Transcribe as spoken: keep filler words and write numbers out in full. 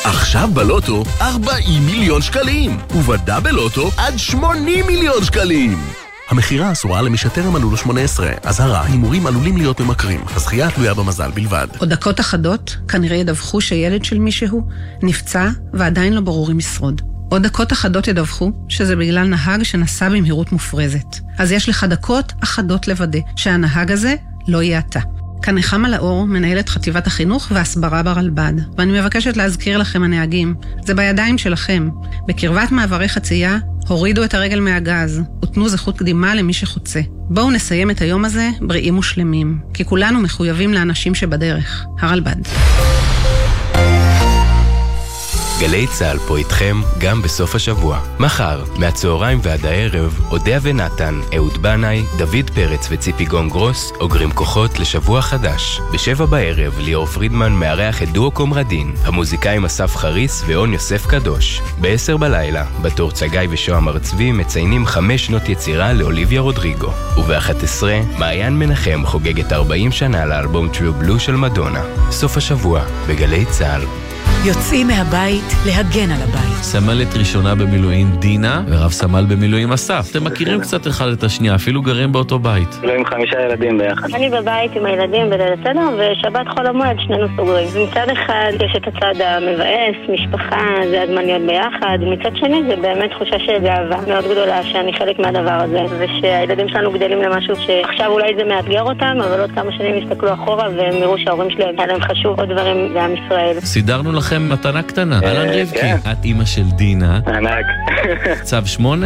עכשיו בלוטו ארבעים מיליון שקלים, ובדאבל לוטו עד שמונים מיליון שקלים. המחירה אסורה למי שטרם מלאו לו שמונה עשרה. אזהרה, הימורים עלולים להיות ממכרים. הזכייה תלויה במזל בלבד. עוד דקות אחדות כנראה ידווחו שילד של מישהו נפצע ועדיין לא ברור אם ישרוד. עוד דקות אחדות ידווחו שזה בגלל נהג שנסע במהירות מופרזת. אז יש לך דקות אחדות לוודא שהנהג הזה לא יהיה אתה. כאן נחמה לאור, מנהלת חטיבת החינוך והסברה ברלב"ד. ואני מבקשת להזכיר לכם הנהגים, זה בידיים שלכם. בקרבת מעברי חצייה, הורידו את הרגל מהגז, ותנו זכות קדימה למי שחוצה. בואו נסיים את היום הזה בריאים ושלמים, כי כולנו מחויבים לאנשים שבדרך. הרלב"ד. גלי צהל פה איתכם גם בסוף השבוע. מחר, מהצהריים ועד הערב, אודיה ונתן, אהוד בנאי, דוד פרץ וציפי גונגרוס אוגרים כוחות לשבוע חדש. בשבע בערב, ליאור פרידמן מארח את דואו קומרדין, המוזיקאים אסף חריס ואון יוסף קדוש. בעשר בלילה, בתור צגי ושוהם ארצבי מציינים חמש שנות יצירה לאוליביה רודריגו. ובאחת עשרה, מעיין מנחם חוגגת ארבעים שנה לאלבום True Blue של מדונה. סוף השבוע, בגלי צהל. יוצאים מהבית להגן על הבית. סמלת ראשונה במילואים דינה ורב סמל במילואים אסף. אתם מכירים קצת אחד את השנייה, אפילו גרים באותו בית. לא עם חמישה ילדים ביחד. אני בבית עם הילדים בליל הסדר, ושבת חול המועד שנינו סוגרים. מצד אחד יש את הצד המבאס, משפחה, זה הזמן להיות ביחד. מצד שני זה באמת תחושה של גאווה מאוד גדולה שאני חלק מהדבר הזה, ושהילדים שלנו גדלים למשהו שעכשיו אולי זה מאתגר אותם, אבל עוד כמה שנים יסתכלו אחורה והם יראו שההורים שלהם היה להם חשוב עוד דברים לעם ישראל. סידרנו לכם מתנה קטנה. אהלן רבקי, את אמא של דינה. ענק. צו שמונה?